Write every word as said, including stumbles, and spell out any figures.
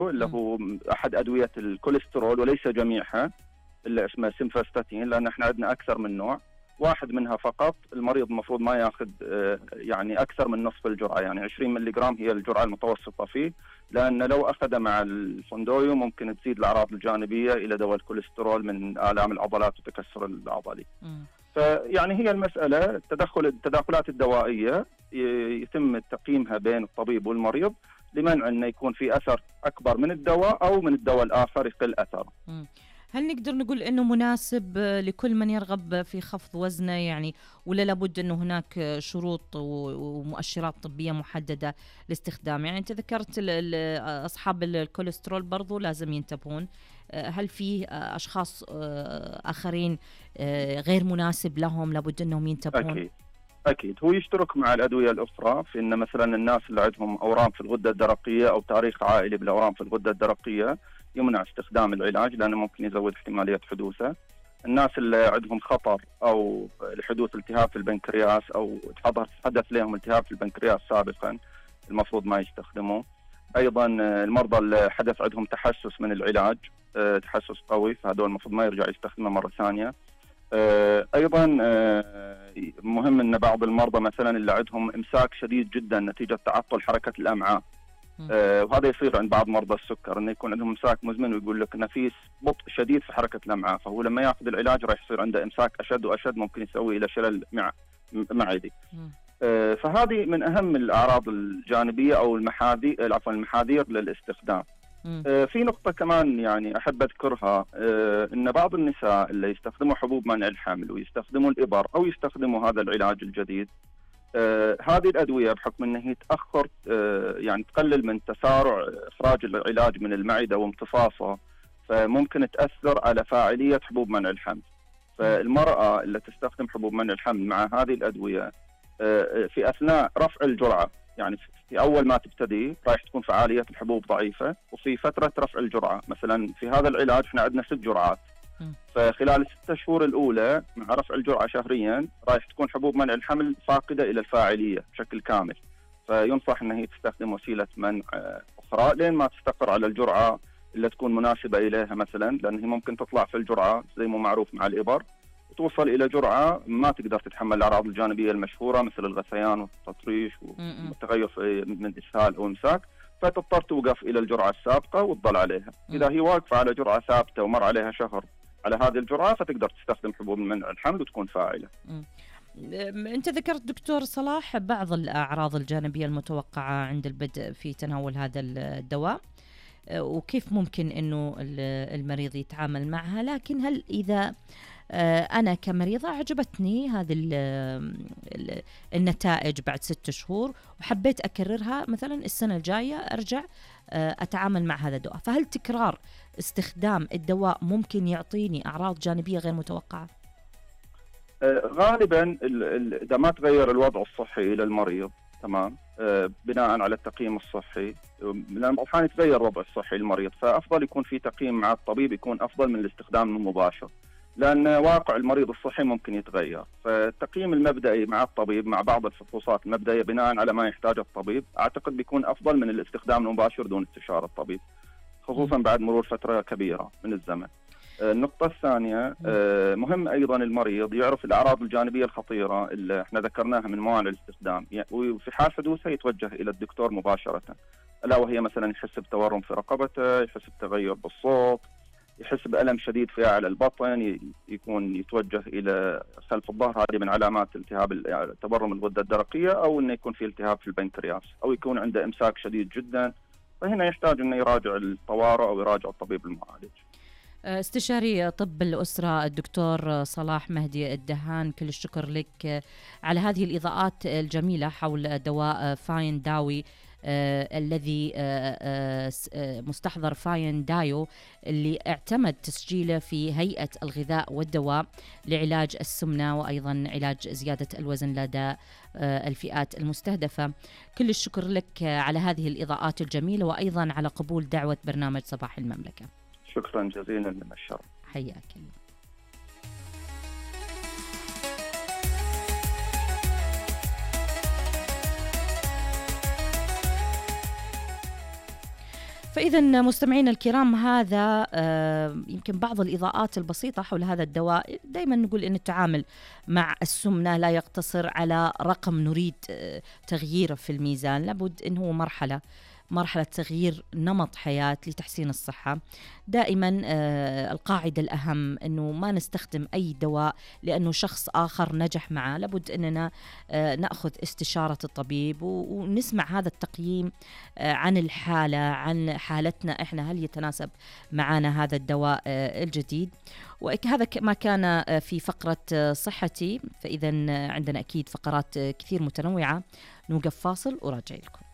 اللي هو أحد أدوية الكوليسترول وليس جميعها، اللي اسمه سيمفاستاتين، لأن احنا عندنا أكثر من نوع. واحد منها فقط المريض المفروض ما ياخذ يعني أكثر من نصف الجرعة، يعني عشرين ملي جرام هي الجرعة المتوسطة فيه، لأن لو أخذ مع الفوندويو ممكن تزيد الأعراض الجانبية إلى دواء الكوليسترول من آلام العضلات وتكسر العضلي. فيعني هي المسألة التدخل التداخلات الدوائية يتم تقييمها بين الطبيب والمريض لمنع أنه يكون في أثر أكبر من الدواء أو من الدواء الآخر يقل أثره. هل نقدر نقول أنه مناسب لكل من يرغب في خفض وزنه يعني، ولا لابد أنه هناك شروط ومؤشرات طبية محددة لاستخدامه؟ يعني أنت ذكرت أصحاب الكوليسترول برضو لازم ينتبهون، هل في أشخاص آخرين غير مناسب لهم لابد أنهم ينتبهون؟ أكيد أكيد هو يشترك مع الأدوية الأخرى في أن مثلا الناس اللي عندهم أورام في الغدة الدرقية أو تاريخ عائلي بالأورام في الغدة الدرقية يمنع استخدام العلاج لأنه ممكن يزود احتمالية حدوثه. الناس اللي عندهم خطر أو لحدوث التهاب في البنكرياس أو حدث لهم التهاب في البنكرياس سابقا المفروض ما يستخدموه. أيضا المرضى اللي حدث عندهم تحسس من العلاج، تحسس قوي، فهذول المفروض ما يرجع يستخدمه مرة ثانية. أيضا مهم أن بعض المرضى مثلا اللي عندهم إمساك شديد جدا نتيجة تعطل حركة الأمعاء، آه وهذا يصير عند بعض مرضى السكر، انه يكون عندهم امساك مزمن ويقول لك انه في بطء شديد في حركه الامعاء، فهو لما ياخذ العلاج راح يصير عنده امساك اشد واشد، ممكن يسوي الى شلل مع معدي. آه فهذه من اهم الاعراض الجانبيه او المحاذير عفوا المحاذير للاستخدام. آه في نقطه كمان يعني احب اذكرها، آه ان بعض النساء اللي يستخدموا حبوب منع الحمل ويستخدموا الابر او يستخدموا هذا العلاج الجديد، آه هذه الأدوية بحكم أنها هي تأخر آه يعني تقلل من تسارع إخراج العلاج من المعدة وامتصاصه، فممكن تأثر على فاعلية حبوب منع الحمل. فالمرأة اللي تستخدم حبوب منع الحمل مع هذه الأدوية آه في أثناء رفع الجرعة، يعني في أول ما تبتدي راح تكون فعالية الحبوب ضعيفة، وفي فترة رفع الجرعة مثلا في هذا العلاج احنا عندنا ست جرعات، فخلال الست شهور الأولى مع رفع الجرعة شهريا راح تكون حبوب منع الحمل فاقدة إلى الفاعلية بشكل كامل، فينصح أنها تستخدم وسيلة منع أخرى لين ما تستقر على الجرعة اللي تكون مناسبة إليها، مثلا لأنها ممكن تطلع في الجرعة زي ما معروف مع الإبر وتوصل إلى جرعة ما تقدر تتحمل الأعراض الجانبية المشهورة مثل الغثيان والتطريش والتغير من إسهال أو إمساك، فتضطر توقف إلى الجرعة السابقة وتضل عليها. إذا هي واقفة على جرعة ثابتة ومر عليها شهر على هذه الجرعة فتقدر تستخدم حبوب منع الحمل وتكون فاعلة. أنت ذكرت دكتور صلاح بعض الأعراض الجانبية المتوقعة عند البدء في تناول هذا الدواء وكيف ممكن أنه المريض يتعامل معها، لكن هل إذا أنا كمريضة عجبتني هذه النتائج بعد ست شهور وحبيت أكررها مثلا السنة الجاية أرجع أتعامل مع هذا الدواء، فهل تكرار استخدام الدواء ممكن يعطيني أعراض جانبية غير متوقعة؟ غالبا إذا ما تغير الوضع الصحي للمريض تمام بناء على التقييم الصحي، لأن أحيانا يتغير الوضع الصحي للمريض فأفضل يكون في تقييم مع الطبيب يكون أفضل من الاستخدام المباشر، لأن واقع المريض الصحي ممكن يتغير. فالتقييم المبدئي مع الطبيب مع بعض الفحوصات المبدئية بناء على ما يحتاج الطبيب أعتقد بيكون أفضل من الاستخدام المباشر دون استشارة الطبيب، خصوصا بعد مرور فترة كبيرة من الزمن. النقطة الثانية مهم أيضا المريض يعرف الأعراض الجانبية الخطيرة اللي احنا ذكرناها من موانع الاستخدام، وفي حال حدوثها يتوجه إلى الدكتور مباشرة، ألا وهي مثلا يحس بتورم في رقبته، يحس بتغير بالصوت، يحس بألم شديد في أعلى البطن، يكون يتوجه إلى خلف الظهر، هذه من علامات التهاب تورم الغدة الدرقية، أو إنه يكون في التهاب في البنكرياس، أو يكون عنده إمساك شديد جدا، فهنا يحتاج إنه يراجع الطوارئ أو يراجع الطبيب المعالج. استشاري طب الأسرة الدكتور صلاح مهدي الدهان، كل الشكر لك على هذه الإضاءات الجميلة حول دواء فاين داوي آه الذي آه آه مستحضر فاين دايو اللي اعتمد تسجيله في هيئة الغذاء والدواء لعلاج السمنة وأيضا علاج زيادة الوزن لدى آه الفئات المستهدفة. كل الشكر لك على هذه الإضاءات الجميلة وأيضا على قبول دعوة برنامج صباح المملكة. شكرا جزيلا من الشرف. حياك الله. فإذا مستمعينا الكرام، هذا يمكن بعض الإضاءات البسيطة حول هذا الدواء. دائما نقول أن التعامل مع السمنة لا يقتصر على رقم نريد تغييره في الميزان، لابد أنه مرحلة مرحلة تغيير نمط حياة لتحسين الصحة. دائما آه القاعدة الأهم أنه ما نستخدم أي دواء لأنه شخص آخر نجح معه، لابد أننا آه نأخذ استشارة الطبيب ونسمع هذا التقييم آه عن الحالة، عن حالتنا إحنا، هل يتناسب معنا هذا الدواء آه الجديد. وهذا ما كان في فقرة صحتي. فإذا عندنا أكيد فقرات كثير متنوعة. نوقف فاصل وراجع لكم.